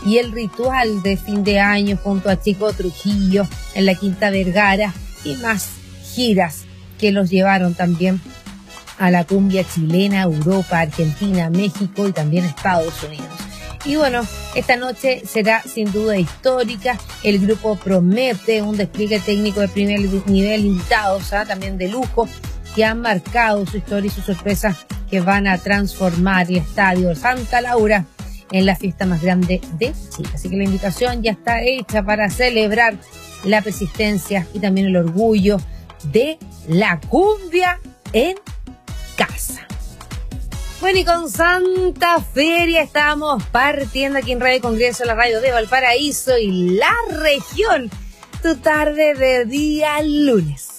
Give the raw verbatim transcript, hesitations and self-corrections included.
y el ritual de fin de año junto a Chico Trujillo en la Quinta Vergara y más giras que los llevaron también a la cumbia chilena, Europa, Argentina, México y también Estados Unidos. Y bueno, esta noche será sin duda histórica. El grupo promete un despliegue técnico de primer nivel, invitados, ¿eh? también de lujo, que han marcado su historia y sus sorpresas que van a transformar el Estadio Santa Laura en la fiesta más grande de Chile. Así que la invitación ya está hecha para celebrar la persistencia y también el orgullo de la cumbia en casa. Bueno, y con Santa Feria estamos partiendo aquí en Radio Congreso, la radio de Valparaíso y la región, tu tarde de día lunes.